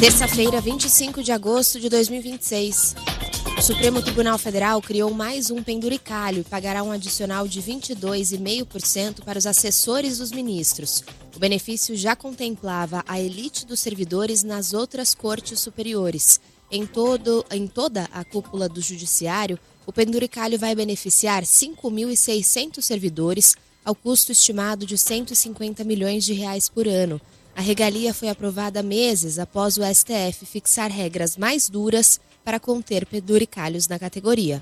Terça-feira, 25 de agosto de 2026. O Supremo Tribunal Federal criou mais um penduricalho e pagará um adicional de 22,5% para os assessores dos ministros. O benefício já contemplava a elite dos servidores nas outras cortes superiores. Em toda a cúpula do judiciário, o penduricalho vai beneficiar 5.600 servidores, ao custo estimado de 150 milhões de reais por ano. A regalia foi aprovada meses após o STF fixar regras mais duras para conter penduricalhos na categoria.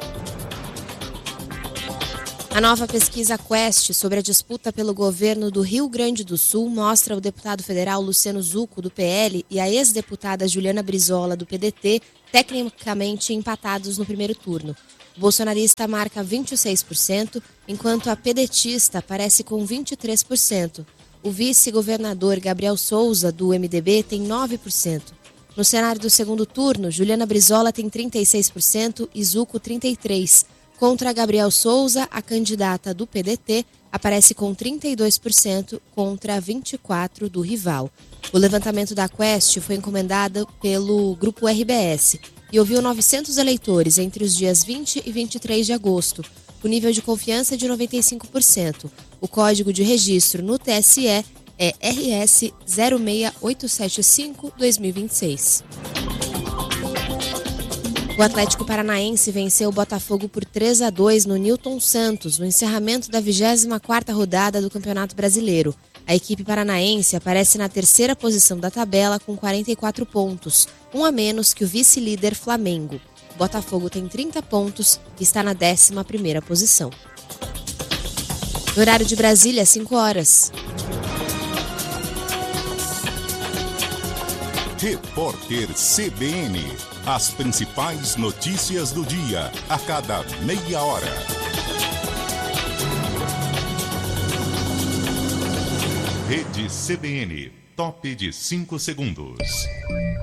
A nova pesquisa Quest sobre a disputa pelo governo do Rio Grande do Sul mostra o deputado federal Luciano Zucco, do PL, e a ex-deputada Juliana Brizola, do PDT, tecnicamente empatados no primeiro turno. O bolsonarista marca 26%, enquanto a pedetista aparece com 23%. O vice-governador Gabriel Souza, do MDB, tem 9%. No cenário do segundo turno, Juliana Brizola tem 36% e Zucco 33%. Contra Gabriel Souza, a candidata do PDT aparece com 32% contra 24% do rival. O levantamento da Quest foi encomendado pelo Grupo RBS e ouviu 900 eleitores entre os dias 20 e 23 de agosto. O nível de confiança é de 95%. O código de registro no TSE é RS 06875-2026. O Atlético Paranaense venceu o Botafogo por 3-2 no Newton Santos, no encerramento da 24ª rodada do Campeonato Brasileiro. A equipe paranaense aparece na terceira posição da tabela com 44 pontos, um a menos que o vice-líder Flamengo. O Botafogo tem 30 pontos e está na 11ª posição. No horário de Brasília, 5 horas. Repórter CBN. As principais notícias do dia, a cada meia hora. Rede CBN, top de 5 segundos.